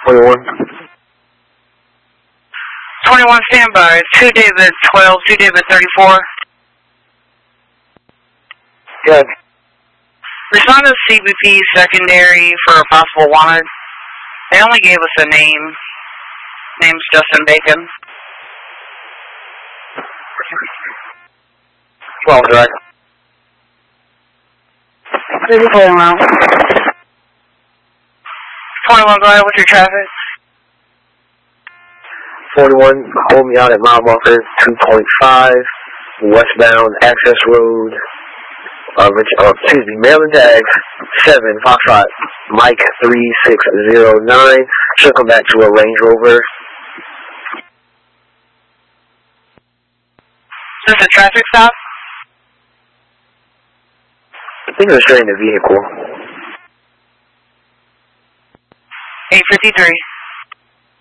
21. 21 standby. 2 David 12, 2 David 34. Good. Respond to CBP secondary for a possible wanted. They only gave us a name. Name's Justin Bacon. 12 direct. 34 around. 21, go ahead with your traffic. 41, hold me out at mile marker 2.5, westbound access road, Maryland Ag 7, Foxtrot, Mike 3609, should come back to a Range Rover. Is this a traffic stop? I think it was straight in the vehicle. 853.